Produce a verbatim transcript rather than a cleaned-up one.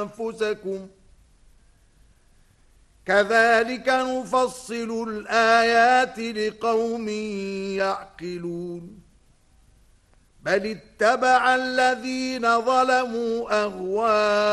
أنفسكم كذلك نفصل الآيات لقوم يعقلون بل اتبع الذين ظلموا أهواءهم